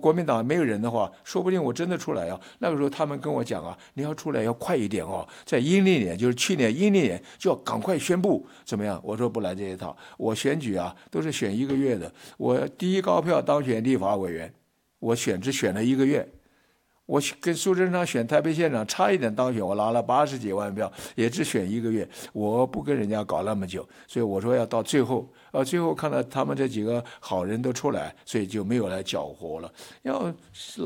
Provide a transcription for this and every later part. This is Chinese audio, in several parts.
国民党没有人的话，说不定我真的出来啊。那个时候他们跟我讲啊，你要出来要快一点哦，在阴历年，就是去年阴历年就要赶快宣布，怎么样？我说不来这一套，我选举啊都是选1个月的，我第一高票当选立法委员，我只选了1个月。我跟苏贞昌选台北县长差一点当选，我拿了80几万票，也只选1个月。我不跟人家搞那么久，所以我说要到最后，最后看到他们这几个好人都出来，所以就没有来搅和了。要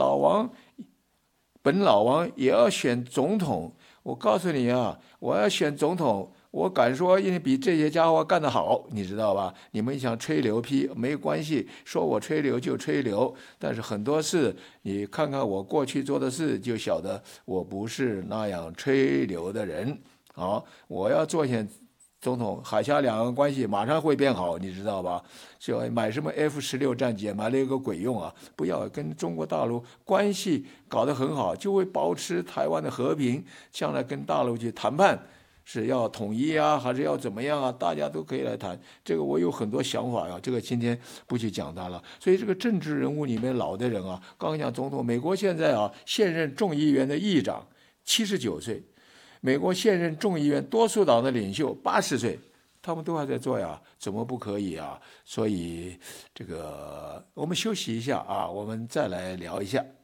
本老王也要选总统，我告诉你啊，我要选总统。我敢说，因为比这些家伙干得好，你知道吧？你们想吹牛批没关系，说我吹牛就吹牛，但是很多事你看看我过去做的事，就晓得我不是那样吹牛的人。好，我要做选总统，海峡两岸关系马上会变好，你知道吧？就买什么 F-16战机，买了一个鬼用啊！不要跟中国大陆关系搞得很好，就会保持台湾的和平，将来跟大陆去谈判。是要统一啊，还是要怎么样啊？大家都可以来谈。这个我有很多想法呀，这个今天不去讲它了。所以这个政治人物里面老的人啊，刚刚讲总统，美国现在啊，现任众议院的议长79岁，美国现任众议院多数党的领袖80岁，他们都还在做呀，怎么不可以啊？所以这个我们休息一下啊，我们再来聊一下。